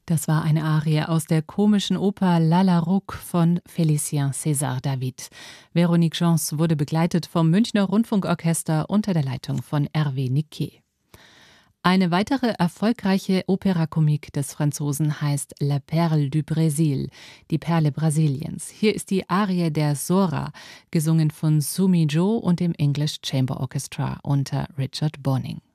Das war eine Arie aus der komischen Oper La La Rouque von Félicien César David. Véronique Gens wurde begleitet vom Münchner Rundfunkorchester unter der Leitung von Hervé Niquet. Eine weitere erfolgreiche Opera Comique des Franzosen heißt La Perle du Brésil, die Perle Brasiliens. Hier ist die Arie der Zora, gesungen von Sumi Jo und dem English Chamber Orchestra unter Richard Bonynge.